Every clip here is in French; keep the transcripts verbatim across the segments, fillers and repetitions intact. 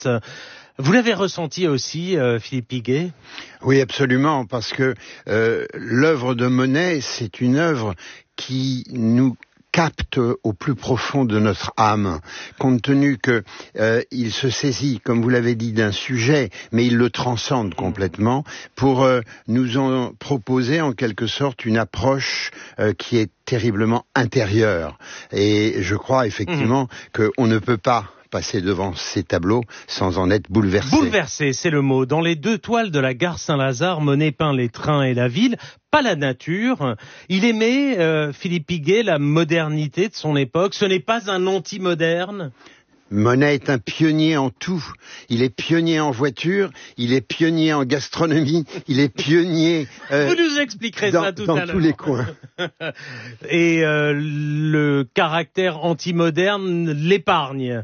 forte. Vous l'avez ressenti aussi, euh, Philippe Piguet ? Oui, absolument, parce que euh, l'œuvre de Monet, c'est une œuvre qui nous capte au plus profond de notre âme, compte tenu que euh, il se saisit, comme vous l'avez dit, d'un sujet, mais il le transcende complètement pour euh, nous en proposer en quelque sorte une approche euh, qui est terriblement intérieure. Et je crois effectivement mmh. qu'on ne peut pas passer devant ces tableaux sans en être bouleversé. Bouleversé, c'est le mot. Dans les deux toiles de la gare Saint-Lazare, Monet peint les trains et la ville, pas la nature. Il aimait, euh, Philippe Piguet, la modernité de son époque. Ce n'est pas un anti-moderne ? Monet est un pionnier en tout. Il est pionnier en voiture, il est pionnier en gastronomie, il est pionnier... Euh, Vous nous expliquerez dans, ça tout dans à l'heure. Dans tous les coins. Et euh, le caractère anti-moderne l'épargne.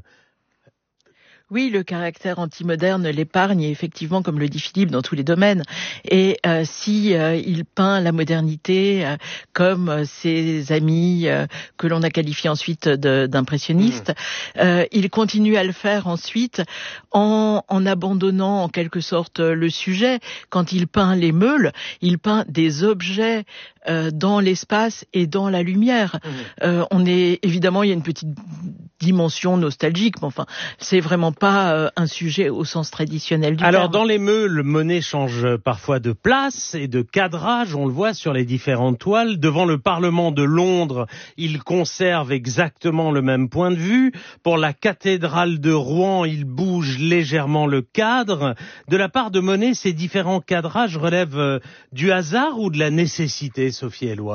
Oui, le caractère anti-moderne l'épargne, effectivement, comme le dit Philippe, dans tous les domaines. Et euh, si euh, il peint la modernité euh, comme euh, ses amis euh, que l'on a qualifiés ensuite de, d'impressionnistes, mmh. euh, il continue à le faire ensuite en, en abandonnant en quelque sorte le sujet. Quand il peint les meules, il peint des objets euh, dans l'espace et dans la lumière. Mmh. Euh, on est évidemment, il y a une petite dimension nostalgique, mais enfin, c'est vraiment pas euh, un sujet au sens traditionnel du terme. Alors, dans les meules, Monet change parfois de place et de cadrage, on le voit sur les différentes toiles. Devant le Parlement de Londres, il conserve exactement le même point de vue. Pour la cathédrale de Rouen, il bouge légèrement le cadre. De la part de Monet, ces différents cadrages relèvent euh, du hasard ou de la nécessité, Sophie Eloi ?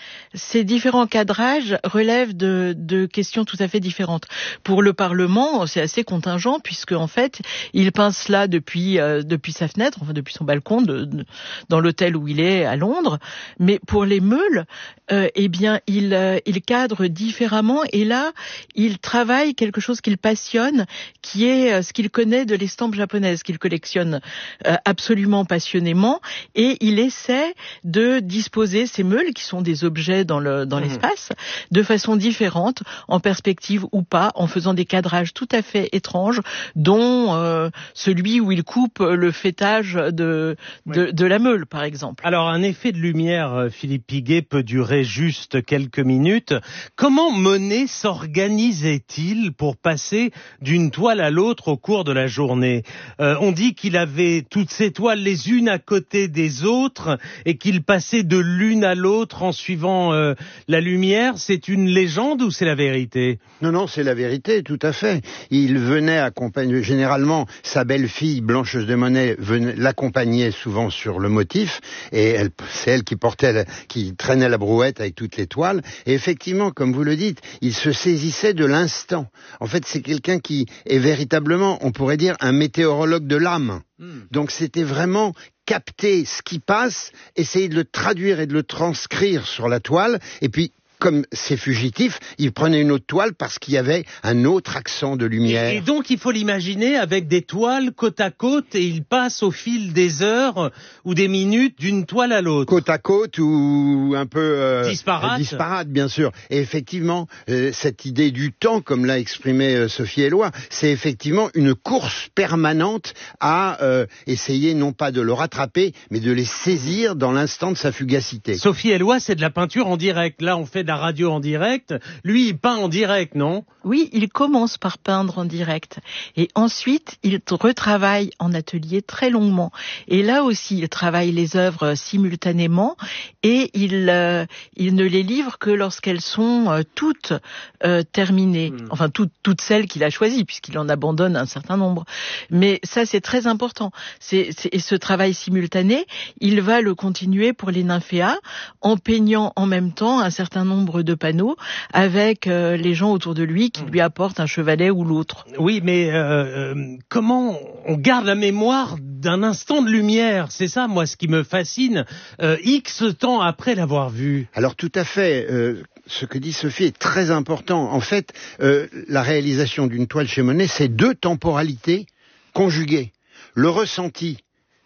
Ces différents cadrages relèvent de, de questions tout à fait différentes. Pour le Parlement, c'est assez contingent puisque en fait, il peint cela depuis euh, depuis sa fenêtre, enfin depuis son balcon, de, de, dans l'hôtel où il est à Londres. Mais pour les meules, euh, eh bien, il euh, il cadre différemment et là, il travaille quelque chose qu'il passionne, qui est euh, ce qu'il connaît de l'estampe japonaise, qu'il collectionne euh, absolument passionnément, et il essaie de disposer ces meules qui sont des objets dans le dans mmh. l'espace de façon différente, en perspective ou pas, en faisant des cadrages tout à fait étranges, dont euh, celui où il coupe le fêtage de oui. de, de la meule, par exemple. Alors, un effet de lumière, Philippe Piguet, peut durer juste quelques minutes. Comment Monet s'organisait-il pour passer d'une toile à l'autre au cours de la journée ? euh, On dit qu'il avait toutes ces toiles les unes à côté des autres et qu'il passait de l'une à l'autre en suivant euh, la lumière. C'est une légende ou c'est la vérité ? Non, non, c'est la vérité, tout à fait. Il venait accompagner, généralement, sa belle-fille, Blanche de Monet, venait, l'accompagnait souvent sur le motif, et elle, c'est elle qui portait, la, qui traînait la brouette avec toutes les toiles. Et effectivement, comme vous le dites, il se saisissait de l'instant. En fait, c'est quelqu'un qui est véritablement, on pourrait dire, un météorologue de l'âme. Mmh. Donc c'était vraiment capter ce qui passe, essayer de le traduire et de le transcrire sur la toile, et puis comme c'est fugitif, il prenait une autre toile parce qu'il y avait un autre accent de lumière. Et, et donc il faut l'imaginer avec des toiles côte à côte et il passe au fil des heures ou des minutes d'une toile à l'autre. Côte à côte ou un peu euh, disparate. disparate, bien sûr. Et effectivement, euh, cette idée du temps, comme l'a exprimé euh, Sophie Eloi, c'est effectivement une course permanente à euh, essayer non pas de le rattraper, mais de les saisir dans l'instant de sa fugacité. Sophie Eloi, c'est de la peinture en direct. Là, on fait de la radio en direct. Lui, il peint en direct, non ? Oui, il commence par peindre en direct. Et ensuite, il retravaille en atelier très longuement. Et là aussi, il travaille les œuvres simultanément et il, euh, il ne les livre que lorsqu'elles sont euh, toutes euh, terminées. Mmh. Enfin, toutes, toutes celles qu'il a choisies, puisqu'il en abandonne un certain nombre. Mais ça, c'est très important. C'est, c'est, et ce travail simultané, il va le continuer pour les nymphéas, en peignant en même temps un certain nombre de panneaux avec euh, les gens autour de lui qui lui apportent un chevalet ou l'autre. Oui, mais euh, euh, comment on garde la mémoire d'un instant de lumière ? C'est ça, moi, ce qui me fascine, euh, X temps après l'avoir vu. Alors tout à fait, euh, ce que dit Sophie est très important. En fait, euh, la réalisation d'une toile chez Monet, c'est deux temporalités conjuguées. Le ressenti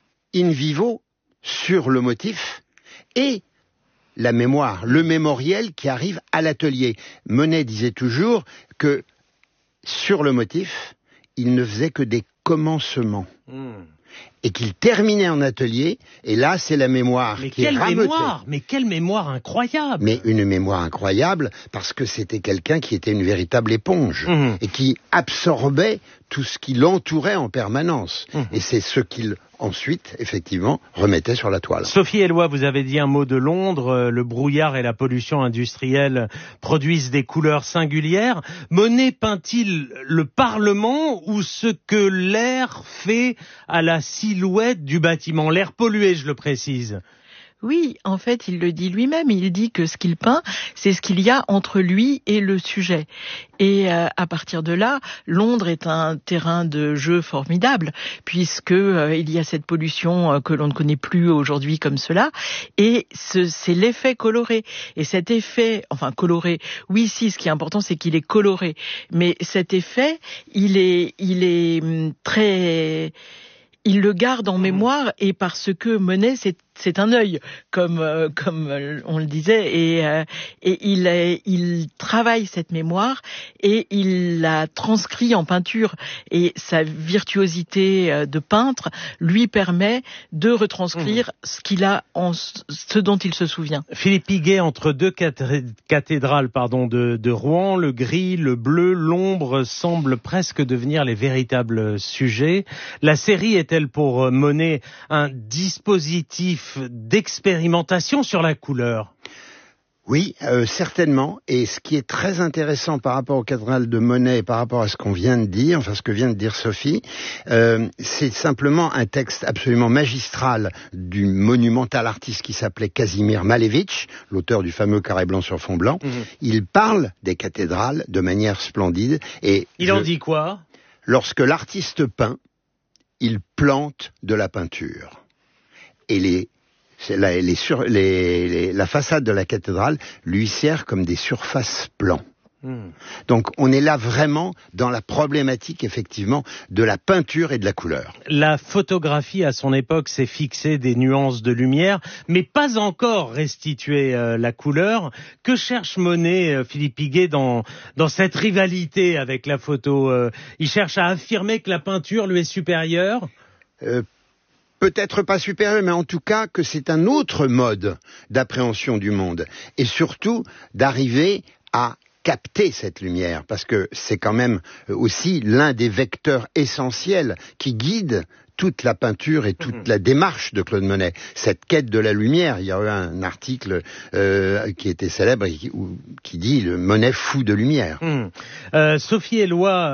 in vivo sur le motif et la mémoire, le mémoriel qui arrive à l'atelier. Monet disait toujours que sur le motif, il ne faisait que des commencements. Mmh. Et qu'il terminait en atelier, et là, c'est la mémoire mais qui est rameutée. Mémoire, mais quelle mémoire incroyable! Mais une mémoire incroyable, parce que c'était quelqu'un qui était une véritable éponge, mmh. et qui absorbait tout ce qui l'entourait en permanence. Mmh. Et c'est ce qu'il, ensuite, effectivement, remettait sur la toile. Sophie Eloi, vous avez dit un mot de Londres, le brouillard et la pollution industrielle produisent des couleurs singulières. Monet peint-il le Parlement ou ce que l'air fait à la silhouette du bâtiment, l'air pollué, je le précise? Oui, en fait, il le dit lui-même. Il dit que ce qu'il peint, c'est ce qu'il y a entre lui et le sujet. Et euh, à partir de là, Londres est un terrain de jeu formidable, puisque euh, il y a cette pollution euh, que l'on ne connaît plus aujourd'hui comme cela. Et ce, c'est l'effet coloré. Et cet effet, enfin coloré, oui, si, ce qui est important, c'est qu'il est coloré. Mais cet effet, il est, il est très... Il le garde en mémoire, et parce que Monet, c'est, c'est un œil, comme, euh, comme on le disait, et, euh, et il, euh, il travaille cette mémoire et il la transcrit en peinture. Et sa virtuosité de peintre lui permet de retranscrire mmh. ce qu'il a, en, ce dont il se souvient. Philippe Piguet, entre deux cathédrales pardon, de, de Rouen, le gris, le bleu, l'ombre semblent presque devenir les véritables sujets. La série est pour Monet un dispositif d'expérimentation sur la couleur? Oui, euh, certainement. Et ce qui est très intéressant par rapport aux cathédrales de Monet et par rapport à ce qu'on vient de dire, enfin ce que vient de dire Sophie, euh, c'est simplement un texte absolument magistral du monumental artiste qui s'appelait Kazimir Malevich, l'auteur du fameux Carré blanc sur fond blanc. Mmh. Il parle des cathédrales de manière splendide. Et il en dit quoi? Lorsque l'artiste peint, il plante de la peinture. Et les, la, les sur, les, les, la façade de la cathédrale lui sert comme des surfaces plans. Mmh. Donc on est là vraiment dans la problématique, effectivement, de la peinture et de la couleur. La photographie, à son époque, s'est fixée des nuances de lumière, mais pas encore restitué euh, la couleur. Que cherche Monet, euh, Philippe Piguet, dans, dans cette rivalité avec la photo? euh, Il cherche à affirmer que la peinture lui est supérieure? euh, Peut-être pas supérieur, mais en tout cas que c'est un autre mode d'appréhension du monde. Et surtout, d'arriver à capter cette lumière, parce que c'est quand même aussi l'un des vecteurs essentiels qui guide toute la peinture et toute mmh. la démarche de Claude Monet. Cette quête de la lumière, il y a eu un article euh, qui était célèbre et qui, où, qui dit « le Monet fou de lumière mmh. ». Euh, Sophie Eloi,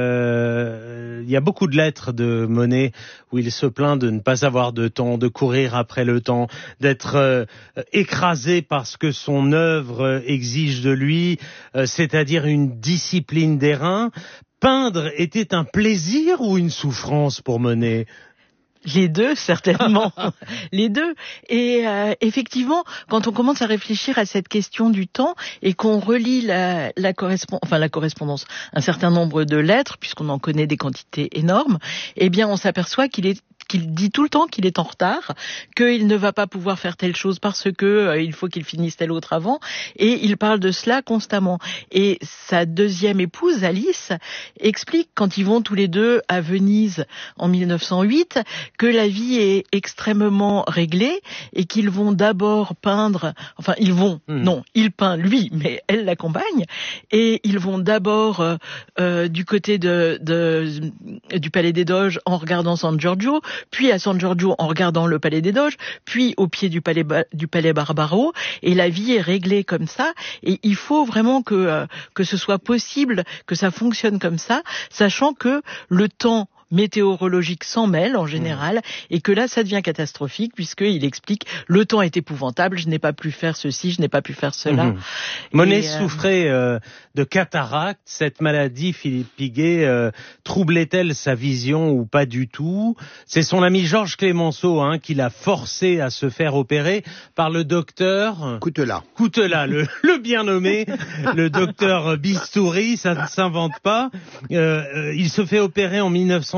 euh, il y a beaucoup de lettres de Monet où il se plaint de ne pas avoir de temps, de courir après le temps, d'être euh, écrasé par ce que son œuvre exige de lui, euh, c'est-à-dire une discipline des reins. Peindre était un plaisir ou une souffrance pour Monet? Les deux, certainement. Les deux. Et euh, effectivement, quand on commence à réfléchir à cette question du temps et qu'on relit la, la, correspond... enfin, la correspondance, un certain nombre de lettres, puisqu'on en connaît des quantités énormes, eh bien, on s'aperçoit qu'il est qu'il dit tout le temps qu'il est en retard, qu'il ne va pas pouvoir faire telle chose parce que euh, il faut qu'il finisse telle autre avant, et il parle de cela constamment. Et sa deuxième épouse, Alice, explique, quand ils vont tous les deux à Venise en mille neuf cent huit, que la vie est extrêmement réglée et qu'ils vont d'abord peindre, enfin ils vont, mmh. non, il peint lui, mais elle l'accompagne, et ils vont d'abord euh, euh, du côté de, de, du Palais des Doges en regardant San Giorgio, puis à San Giorgio en regardant le Palais des Doges, puis au pied du Palais, du Palais Barbaro, et la vie est réglée comme ça, et il faut vraiment que, euh, que ce soit possible, que ça fonctionne comme ça, sachant que le temps météorologique s'en mêle en général, mmh. et que là ça devient catastrophique puisqu'il explique le temps est épouvantable, je n'ai pas pu faire ceci, je n'ai pas pu faire cela. Mmh. Monet euh... souffrait euh, de cataracte. Cette maladie, Philippe Piguet, euh, troublait-elle sa vision ou pas du tout? C'est son ami Georges Clemenceau hein, qui l'a forcé à se faire opérer par le docteur Coutelas. Coutelas, le, le bien nommé, le docteur Bistouri, ça ne s'invente pas. Euh, il se fait opérer en mille neuf cent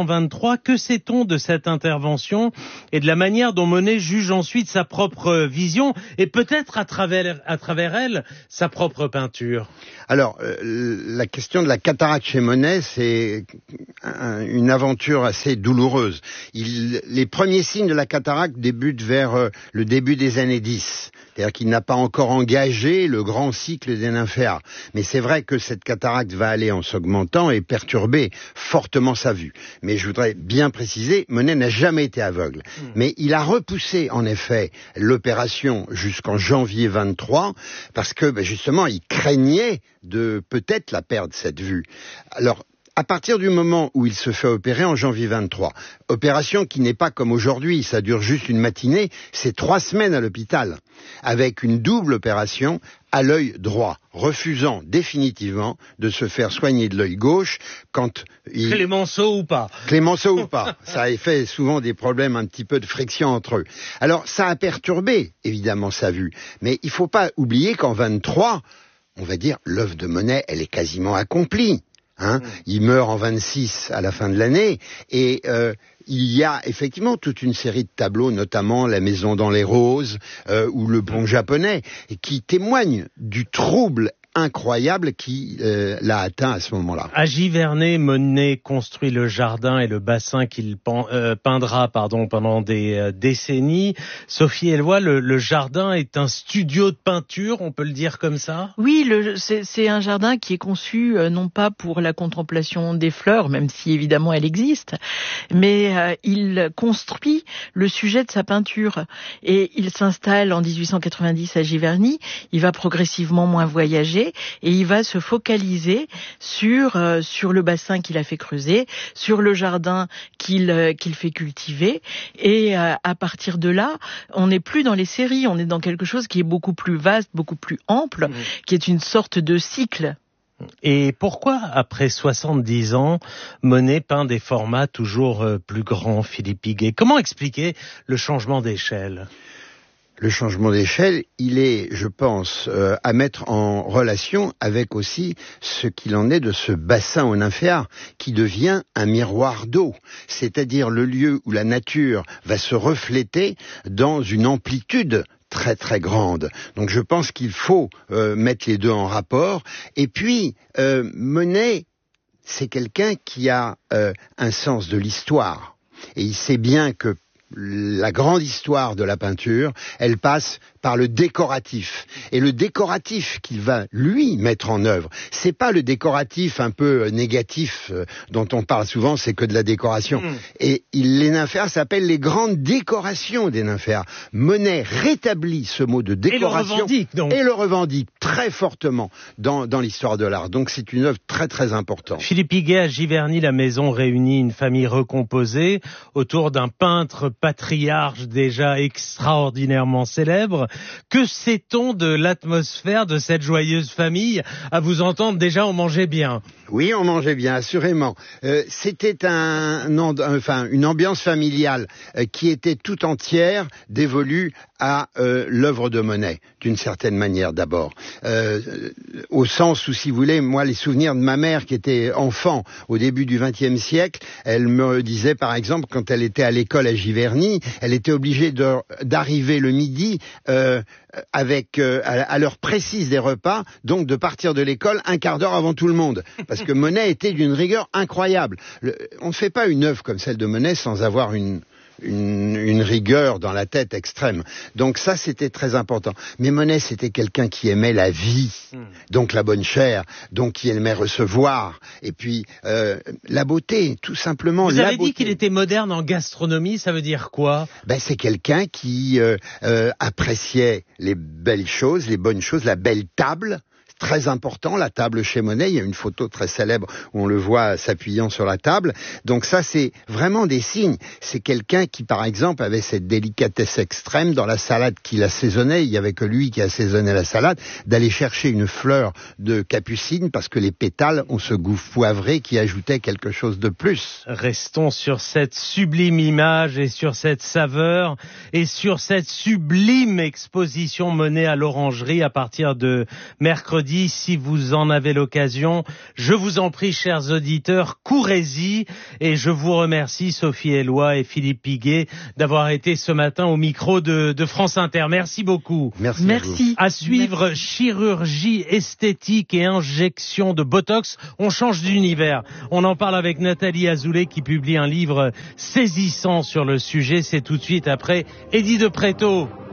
cent vingt-trois. Que sait-on de cette intervention et de la manière dont Monet juge ensuite sa propre vision et peut-être à travers, à travers elle, sa propre peinture? Alors, euh, la question de la cataracte chez Monet, c'est un, une aventure assez douloureuse. Il, les premiers signes de la cataracte débutent vers euh, le début des années dix. C'est-à-dire qu'il n'a pas encore engagé le grand cycle des nymphéas. Mais c'est vrai que cette cataracte va aller en s'augmentant et perturber fortement sa vue. Mais je voudrais bien préciser, Monet n'a jamais été aveugle. Mmh. Mais il a repoussé, en effet, l'opération jusqu'en janvier vingt-trois, parce que, ben, justement, il craignait de peut-être la perdre, cette vue. Alors, à partir du moment où il se fait opérer en janvier vingt-trois, opération qui n'est pas comme aujourd'hui, ça dure juste une matinée, c'est trois semaines à l'hôpital, avec une double opération à l'œil droit, refusant définitivement de se faire soigner de l'œil gauche quand il... Clémenceau ou pas Clémenceau ou pas. Ça a fait souvent des problèmes, un petit peu de friction entre eux. Alors, ça a perturbé, évidemment, sa vue. Mais il ne faut pas oublier qu'en vingt-trois, on va dire, l'œuvre de Monet, elle est quasiment accomplie. Hein, il meurt en vingt-six à la fin de l'année et euh, il y a effectivement toute une série de tableaux, notamment La Maison dans les Roses euh, ou Le Pont japonais, qui témoignent du trouble incroyable qui euh, l'a atteint à ce moment-là. À Giverny, Monet construit le jardin et le bassin qu'il pen, euh, peindra pardon, pendant des euh, décennies. Sophie Elvois, le, le jardin est un studio de peinture, on peut le dire comme ça? Oui, le, c'est, c'est un jardin qui est conçu euh, non pas pour la contemplation des fleurs, même si évidemment elle existe, mais euh, il construit le sujet de sa peinture. Et il s'installe en dix-huit cent quatre-vingt-dix à Giverny, il va progressivement moins voyager, et il va se focaliser sur euh, sur le bassin qu'il a fait creuser, sur le jardin qu'il euh, qu'il fait cultiver, et euh, à partir de là, on n'est plus dans les séries, on est dans quelque chose qui est beaucoup plus vaste, beaucoup plus ample, mmh. qui est une sorte de cycle. Et pourquoi, après soixante-dix ans, Monet peint des formats toujours plus grands, Philippe Piguet? Comment expliquer le changement d'échelle? Le changement d'échelle, il est, je pense, euh, à mettre en relation avec aussi ce qu'il en est de ce bassin aux nymphéas, qui devient un miroir d'eau, c'est-à-dire le lieu où la nature va se refléter dans une amplitude très très grande. Donc je pense qu'il faut euh, mettre les deux en rapport. Et puis, euh, Monet, c'est quelqu'un qui a euh, un sens de l'histoire. Et il sait bien que la grande histoire de la peinture, elle passe par le décoratif. Et le décoratif qu'il va, lui, mettre en œuvre, c'est pas le décoratif un peu négatif euh, dont on parle souvent, c'est que de la décoration. Mmh. Et il, les nymphéas s'appellent les grandes décorations des nymphéas. Monet rétablit ce mot de décoration. Et le revendique, donc. Et le revendique très fortement dans, dans l'histoire de l'art. Donc c'est une œuvre très très importante. Philippe Piguet, à Giverny, la maison réunit une famille recomposée autour d'un peintre patriarche déjà extraordinairement célèbre. Que sait-on de l'atmosphère de cette joyeuse famille? À vous entendre, déjà, on mangeait bien. Oui, on mangeait bien, assurément. Euh, c'était un, un, enfin, une ambiance familiale euh, qui était tout entière dévolue à euh, l'œuvre de Monet, d'une certaine manière d'abord. Euh, au sens où, si vous voulez, moi, les souvenirs de ma mère qui était enfant au début du vingtième siècle, elle me disait, par exemple, quand elle était à l'école à Giverny, elle était obligée de, d'arriver le midi euh, avec euh, à, à l'heure précise des repas, donc de partir de l'école un quart d'heure avant tout le monde. Parce que Monet était d'une rigueur incroyable. Le, on ne fait pas une œuvre comme celle de Monet sans avoir une... Une, une rigueur dans la tête extrême. Donc ça, c'était très important. Mais Monet, c'était quelqu'un qui aimait la vie, mmh. donc la bonne chair, donc qui aimait recevoir, et puis euh, la beauté, tout simplement. Vous la avez beauté. dit qu'il était moderne en gastronomie, ça veut dire quoi? Ben, c'est quelqu'un qui euh, euh, appréciait les belles choses, les bonnes choses, la belle table. Très important, la table chez Monet, il y a une photo très célèbre où on le voit s'appuyant sur la table. Donc ça, c'est vraiment des signes. C'est quelqu'un qui, par exemple, avait cette délicatesse extrême dans la salade qu'il assaisonnait. Il n'y avait que lui qui assaisonnait la salade, d'aller chercher une fleur de capucine parce que les pétales ont ce goût poivré qui ajoutait quelque chose de plus. Restons sur cette sublime image et sur cette saveur et sur cette sublime exposition Monet à l'Orangerie à partir de mercredi vendredi. Si vous en avez l'occasion, je vous en prie, chers auditeurs, courez-y. Et je vous remercie, Sophie Eloi et Philippe Piguet, d'avoir été ce matin au micro de, de France Inter. Merci beaucoup. Merci. Merci. À, à suivre, Merci. Chirurgie esthétique et injection de Botox. On change d'univers. On en parle avec Nathalie Azoulay qui publie un livre saisissant sur le sujet. C'est tout de suite après Eddie de Préto.